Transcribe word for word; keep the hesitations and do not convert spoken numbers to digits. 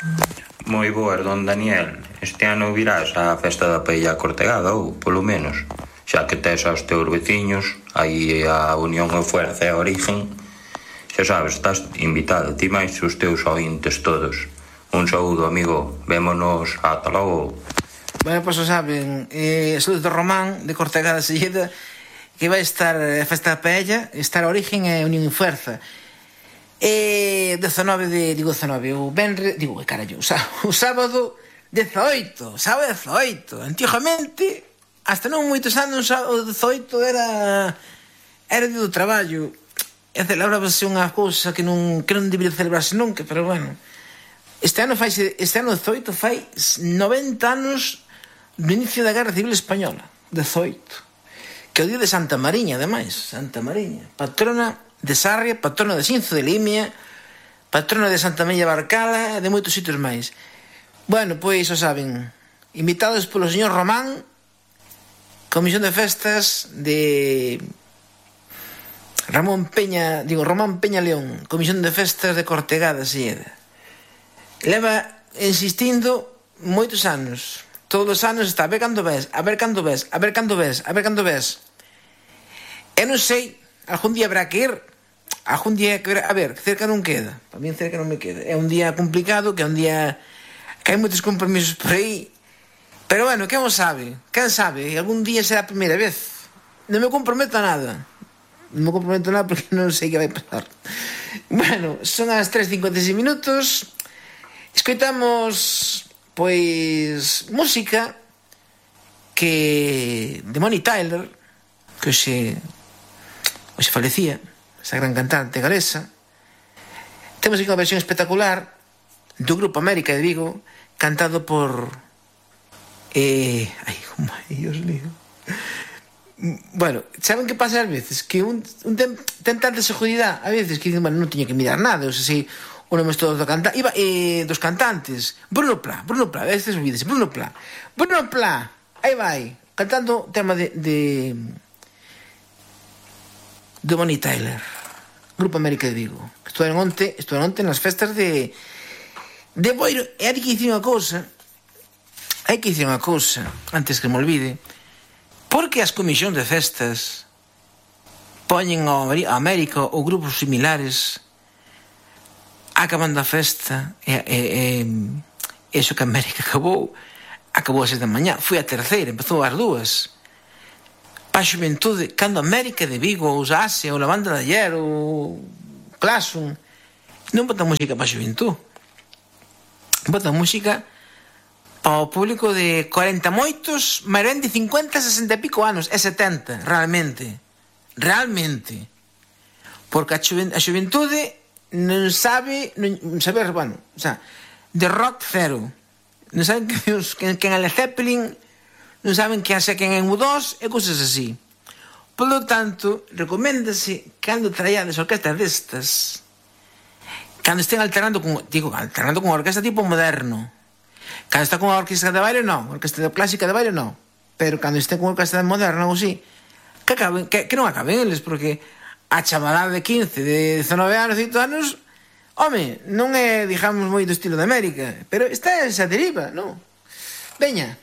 Moi boas, don Daniel. Este ano virás á festa da paella cortegada ou, polo menos, xa que tes aos teus veciños, aí a Unión e Fuerza e a Origen, xa sabes, estás invitado, ti máis os teus ointes todos. Un saúdo, amigo. Vémonos ata logo. Bueno, pois o saben, eh, saúdos do Román, de Cortegada Selleda, que vai estar a festa da paella, estar a Origen e a Unión e Fuerza. E dezanove de, digo dezanove, o venre, digo, que carallo, o, sá, o sábado dezaoito, sábado dezaoito. Antigamente, hasta non moitos anos, o dezaoito era era día do traballo. E celebrábase unha cousa que non que non debería celebrarse nunca, pero bueno. Este ano fai este ano dezaoito fai noventa anos do inicio da Guerra Civil Española, dezaoito. Que é o día de Santa Mariña, ademais, Santa Mariña, patrona de Sarria, patrona de Xinzo de Limia, patrona de Santa Mella Barcala e de moitos sitios máis. Bueno, pois, o saben, invitados polo señor Román, Comisión de Festas de Ramón Peña, digo, Román Peña León, Comisión de Festas de Cortegada Selleda. Leva insistindo moitos anos, todos os anos está, a ver cando ves, a ver cando ves, a ver cando ves, a ver cando ves. Eu non sei, algún día habrá que ir. Algún día, a ver, cerca non queda. Para mí cerca non me queda. É un día complicado, que é un día que hai moitos compromisos por aí. Pero bueno, quen o sabe? Quen sabe? Algún día será a primeira vez. Non me comprometo a nada. Non me comprometo a nada porque non sei que vai pasar. Bueno, son as tres e cincuenta e seis minutos. Escoitamos, pois, música que de Bonnie Tyler, que hoxe, hoxe falecía, esa gran cantante galesa. Temos aquí unha versión espectacular do Grupo América de Vigo, cantado por eh, ai, como ai, Dios mío. Bueno, saben que pasa ás veces? Que un, un ten, ten tanta seguridade a veces que dicen, bueno, non tiña que mirar nada, ou sea, si o nome todo do canta, iba, eh, dos cantantes. Bruno Pla, Bruno Pla, a veces olvídese, Bruno Pla. Bruno Pla, aí vai, cantando tema de de de Bonnie Tyler, Grupo América de Vigo. Estuveron onte, estuveron onte nas festas de de Boiro. E hai que dicir unha cousa, hai que dicir unha cousa, antes que me olvide, porque as comisións de festas poñen ao América ou grupos similares acabando a festa e, e, e eso que a América acabou acabou a seis da mañá, foi a terceira, empezou ás dúas. Pa xuventude, cando América de Vigo ou Asia ou la banda de ayer ou Classum non botan música pa xuventude, botan música ao público de cuarenta moitos, máis ben de cincuenta, sesenta e pico anos e setenta, realmente realmente porque a xuventude non sabe non saber, bueno, o sea, de rock cero, non saben quen quen é Led Zeppelin, non saben quen é quen é U dos e cousas así. Polo tanto, recoméndase cando traiades orquestas destas, cando estén alternando con, digo, alternando con orquesta tipo moderno. Cando está con a orquesta de baile, non, orquesta clásica de baile, non, pero cando estén con orquesta moderna ou así, que acaben, que, que non acaben eles, porque a chavalada de quince, de dezanove anos, cento anos, home, non é, digamos, moi do estilo de América, pero está esa deriva, non? Veña.